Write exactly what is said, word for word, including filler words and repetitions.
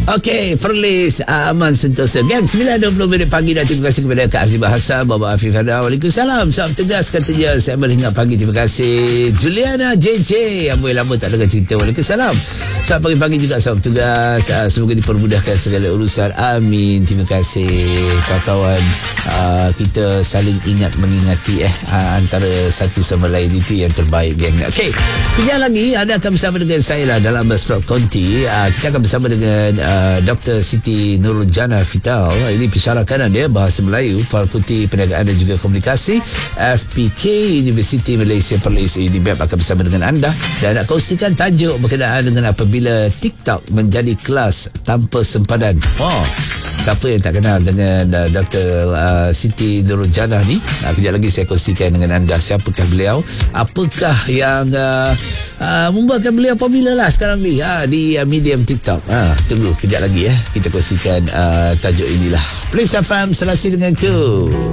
Okey, Perlis uh, Aman Sentosa. Gang, sembilan dua puluh minit pagi dah. Terima kasih kepada Kak Azibah Hassan, Baba Afif Hada. Waalaikumsalam. Salam tugas katanya. Saya berhingga pagi. Terima kasih. Juliana J J. Amboi lama tak dengar cerita. Waalaikumsalam. Salam pagi-pagi juga. Salam tugas. Uh, semoga dipermudahkan segala urusan. Amin. Terima kasih kawan-kawan. Uh, kita saling ingat mengingati eh uh, antara satu sama lain. Itu yang terbaik, geng. Okey. Kejap lagi anda akan bersama dengan saya lah dalam Slot Konti. Uh, kita akan bersama dengan uh, Uh, Doktor Siti Nurul Jannah Vital. Ini pensyarah kanan dia Bahasa Melayu, Fakulti Perniagaan dan juga Komunikasi, F P K, Universiti Malaysia Perlis. Ini B E P akan bersama dengan anda dan nak kongsikan tajuk berkenaan dengan apabila TikTok menjadi kelas tanpa sempadan. Oh, siapa yang tak kenal dengan uh, Doktor uh, Siti Nurul Jannah ni? Uh, kejap lagi saya kongsikan dengan anda siapakah beliau, apakah yang uh, uh, membuatkan beliau popular lah sekarang ni uh, di uh, medium TikTok. Uh, tunggu kejap lagi ya, kita kongsikan uh, tajuk inilah. Please F M, serasi dengan ku.